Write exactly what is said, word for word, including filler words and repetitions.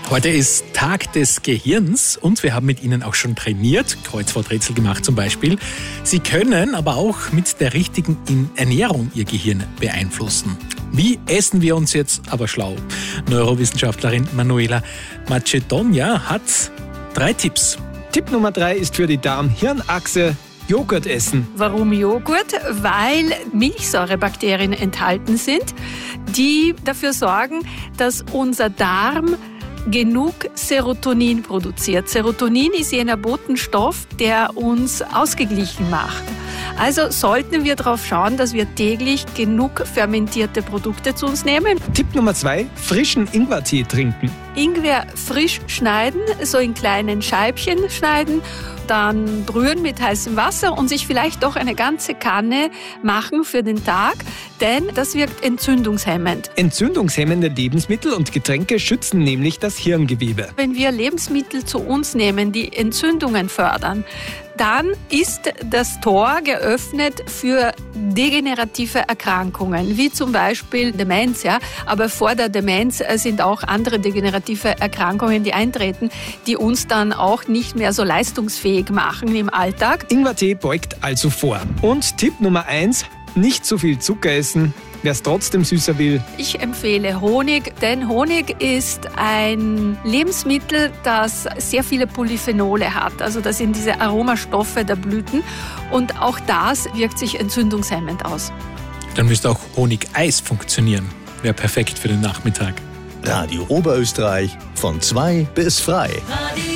Heute ist Tag des Gehirns und wir haben mit Ihnen auch schon trainiert, Kreuzworträtsel gemacht zum Beispiel. Sie können aber auch mit der richtigen Ernährung Ihr Gehirn beeinflussen. Wie essen wir uns jetzt aber schlau? Neurowissenschaftlerin Manuela Macedonja hat drei Tipps. Tipp Nummer drei ist für die Darm-Hirn-Achse: Joghurt essen. Warum Joghurt? Weil Milchsäurebakterien enthalten sind, die dafür sorgen, dass unser Darm genug Serotonin produziert. Serotonin ist jener Botenstoff, der uns ausgeglichen macht. Also sollten wir darauf schauen, dass wir täglich genug fermentierte Produkte zu uns nehmen. Tipp Nummer zwei, frischen Ingwertee trinken. Ingwer frisch schneiden, so in kleinen Scheibchen schneiden, dann brühen mit heißem Wasser und sich vielleicht doch eine ganze Kanne machen für den Tag, denn das wirkt entzündungshemmend. Entzündungshemmende Lebensmittel und Getränke schützen nämlich das Hirngewebe. Wenn wir Lebensmittel zu uns nehmen, die Entzündungen fördern, dann ist das Tor geöffnet für degenerative Erkrankungen, wie zum Beispiel Demenz. Ja? Aber vor der Demenz sind auch andere degenerative Erkrankungen, die eintreten, die uns dann auch nicht mehr so leistungsfähig machen im Alltag. Ingwertee beugt also vor. Und Tipp Nummer eins, nicht zu viel Zucker essen. Wer es trotzdem süßer will. Ich empfehle Honig, denn Honig ist ein Lebensmittel, das sehr viele Polyphenole hat. Also das sind diese Aromastoffe der Blüten und auch das wirkt sich entzündungshemmend aus. Dann müsste auch Honig-Eis funktionieren. Wäre perfekt für den Nachmittag. Radio Oberösterreich von zwei bis frei.